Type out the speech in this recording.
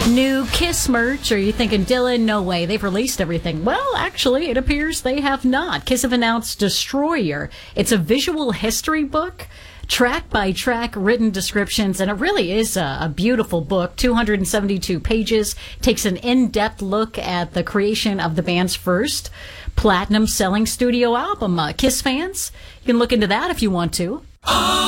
New Kiss merch? Are you thinking, Dylan, no way, they've released everything? Well, actually, it appears they have not. Kiss have announced Destroyer. It's a visual history book, track by track written descriptions, and it really is a beautiful book. 272 pages, takes an in-depth look at the creation of the band's first platinum selling studio album. Kiss fans, you can look into that if you want to.